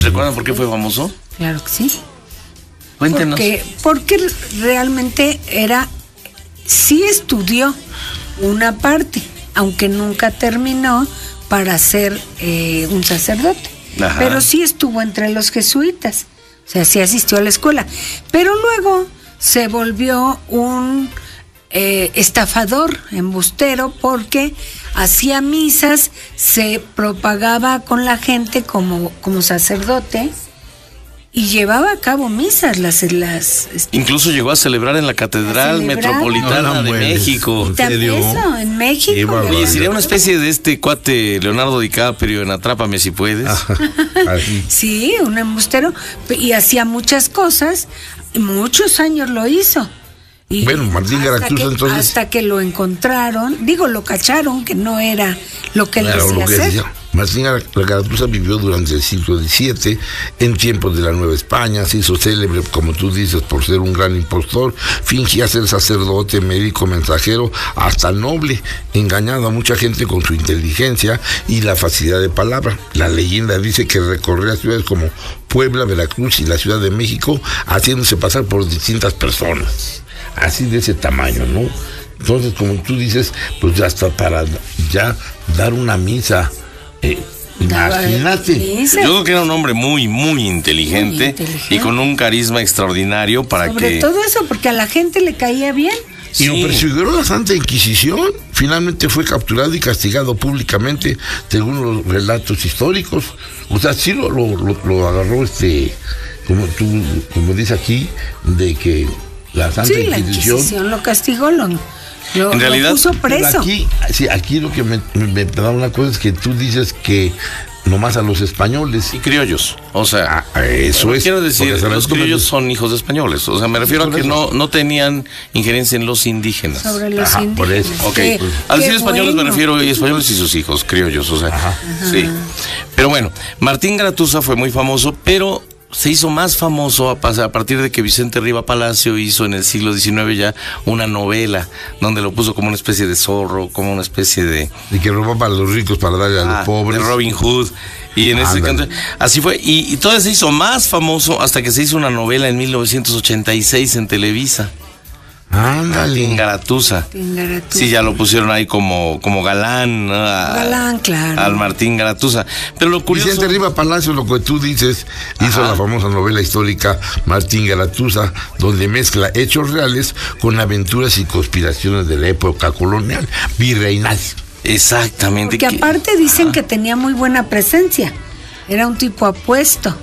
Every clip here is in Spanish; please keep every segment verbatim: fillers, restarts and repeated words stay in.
¿Recuerdan por qué fue famoso? Claro que sí. Cuéntenos. Porque, porque realmente era, sí estudió una parte, aunque nunca terminó para ser eh, un sacerdote. Ajá. Pero sí estuvo entre los jesuitas, o sea, sí asistió a la escuela. Pero luego se volvió un eh, estafador, embustero, porque hacía misas, se propagaba con la gente como, como sacerdote y llevaba a cabo misas. las, las este, Incluso llegó a celebrar en la Catedral Metropolitana no, de buenos. México. ¿En serio? Eso, en México. Oye, sería una especie de este cuate Leonardo DiCaprio en Atrápame si puedes. Sí, un embustero, y hacía muchas cosas, muchos años lo hizo. Y bueno, Martín Garatuza entonces... Hasta que lo encontraron, digo, lo cacharon, que no era lo que él claro, decía lo que hacer. Decía. Martín Garatuza vivió durante el siglo diecisiete, en tiempos de la Nueva España, se hizo célebre, como tú dices, por ser un gran impostor, fingía ser sacerdote, médico, mensajero, hasta noble, engañando a mucha gente con su inteligencia y la facilidad de palabra. La leyenda dice que recorría ciudades como Puebla, Veracruz y la Ciudad de México, haciéndose pasar por distintas personas. Así de ese tamaño, ¿no? Entonces, como tú dices, pues ya está para ya dar una misa. Eh, imagínate. Yo creo que era un hombre muy, muy inteligente, muy inteligente y con un carisma extraordinario para Sobre que... todo eso, porque a la gente le caía bien. Y sí. Lo persiguió la Santa Inquisición. Finalmente fue capturado y castigado públicamente, según los relatos históricos. O sea, sí lo, lo, lo, lo agarró este, como tú, como dice aquí, de que la Santa sí, Inquisición... la Inquisición lo castigó, lo, lo, en realidad, lo puso preso. Aquí, sí, aquí lo que me, me da una cosa es que tú dices que nomás a los españoles. Y criollos, o sea, ah, eso es. Quiero decir, los criollos son hijos de españoles, o sea, me refiero a que no, no tenían injerencia en los indígenas. Sobre los Ajá, indígenas. por eso. Okay. Qué, Al decir españoles bueno. me refiero a españoles y sus hijos, criollos, o sea, Ajá. sí. Pero bueno, Martín Garatuza fue muy famoso, pero se hizo más famoso a, a partir de que Vicente Riva Palacio hizo en el siglo diecinueve ya una novela donde lo puso como una especie de zorro, como una especie de... Y que robaba a los ricos para darle a los ah, pobres. De Robin Hood. Y en ah, ese canto, así fue. Y, y todavía se hizo más famoso hasta que se hizo una novela en mil novecientos ochenta y seis en Televisa. Ándale. Martín Garatuza. Sí, ya lo pusieron ahí como, como galán, ¿no? A, galán, claro. Al Martín Garatuza. Pero lo curioso... Vicente Riva Palacio, lo que tú dices, hizo Ajá. la famosa novela histórica Martín Garatuza, donde mezcla hechos reales con aventuras y conspiraciones de la época colonial, virreinal. Exactamente. Porque aparte dicen Ajá. que tenía muy buena presencia. Era un tipo apuesto.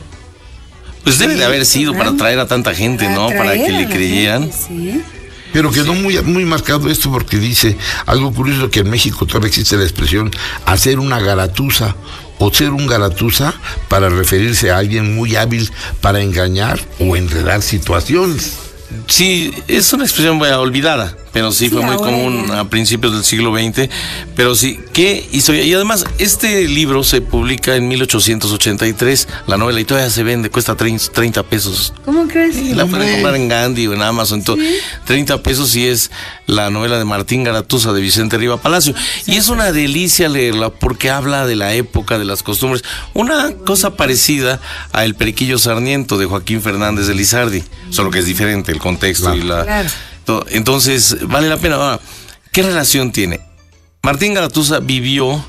Pues debe de haber sido para atraer a tanta gente, para ¿no? Para que le creyeran. Gente, sí. Pero quedó muy, muy marcado esto porque dice algo curioso, que en México todavía existe la expresión hacer una garatuza o ser un garatuza para referirse a alguien muy hábil para engañar o enredar situaciones. Sí, es una expresión olvidada, pero sí, sí fue muy común ya. a principios del siglo veinte, pero sí, ¿qué hizo? Y además, este libro se publica en mil ochocientos ochenta y tres, la novela, y todavía se vende, cuesta treinta pesos. ¿Cómo crees? Sí, la pueden comprar en Gandhi o en Amazon, todo. ¿Sí? treinta pesos y es la novela de Martín Garatuza de Vicente Riva Palacio. Sí. Y es una delicia leerla porque habla de la época, de las costumbres, una cosa parecida a El Periquillo Sarniento de Joaquín Fernández de Lizardi, solo que es diferente el contexto claro. y la... Claro. Entonces, vale la pena. Ahora, ¿qué relación tiene? Martín Garatuza vivió,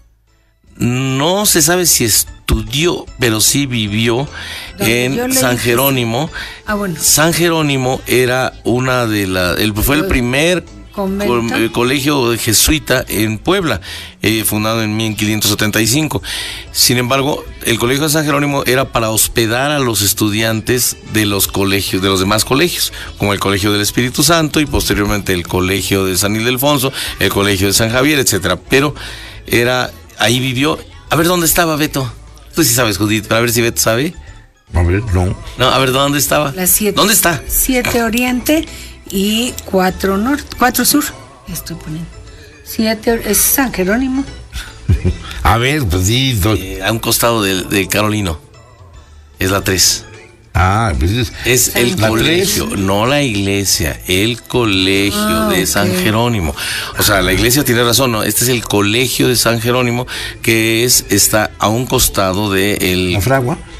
no se sabe si estudió, pero sí vivió en San Jerónimo. Ah, bueno. San Jerónimo era una de las, fue el primer co colegio jesuita en Puebla, eh, fundado en mil quinientos setenta y cinco. Sin embargo, el colegio de San Jerónimo era para hospedar a los estudiantes de los colegios, de los demás colegios, como el Colegio del Espíritu Santo y posteriormente el Colegio de San Ildefonso, el Colegio de San Javier, etcétera. Pero era, ahí vivió. A ver, ¿dónde estaba Beto? Tú sí sabes, Judith, para ver si Beto sabe. A ver, no. No, a ver, ¿dónde estaba? La siete, ¿Dónde está? Siete Oriente y cuatro Norte, cuatro Sur. Estoy poniendo. Siete, es San Jerónimo. A ver, pues sí. Eh, a un costado de, de Carolino. Es la tres. Ah, pues es, es el colegio, tres. No la iglesia, el colegio ah, de San okay. Jerónimo. O sea, la iglesia tiene razón, ¿no? Este es el colegio de San Jerónimo, que es está a un costado de el ¿La Fragua?